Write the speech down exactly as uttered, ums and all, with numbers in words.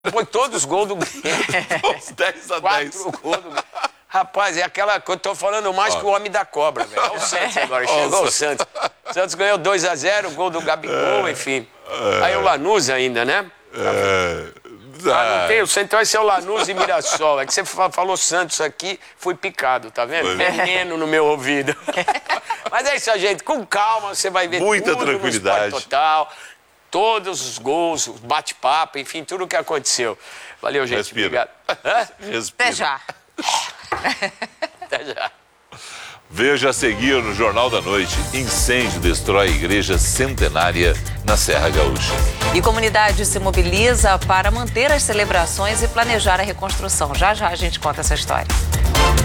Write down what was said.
Foi todos os gols do Grêmio. Uns dez a dez. Quatro gols do Grêmio. Rapaz, é aquela que eu tô falando mais Ó. que o homem da cobra, velho. Olha o Santos agora, chegou o Santos. O Santos ganhou dois a zero, gol do Gabigol, enfim. Aí o Lanús ainda, né? É... Ah, não tem, o Central vai ser o Lanús e Mirassol. É que você fa- falou Santos aqui, fui picado, tá vendo? Foi. Veneno no meu ouvido. Mas é isso, gente, com calma, você vai ver Muita tudo tranquilidade. no Sport Total, todos os gols, o bate-papo, enfim, tudo o que aconteceu. Valeu, gente. Respira. Obrigado. Hã? Respira. Até já. Até já. Veja a seguir no Jornal da Noite. Incêndio destrói igreja centenária na Serra Gaúcha. E comunidade se mobiliza para manter as celebrações e planejar a reconstrução. Já já a gente conta essa história.